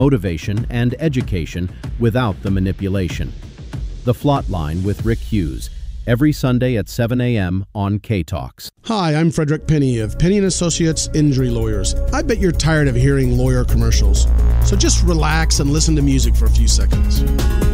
motivation, and education without the manipulation. The Flot Line with Rick Hughes, every Sunday at 7 a.m. on K-Talks. Hi, I'm Frederick Penny of Penny & Associates Injury Lawyers. I bet you're tired of hearing lawyer commercials, so just relax and listen to music for a few seconds.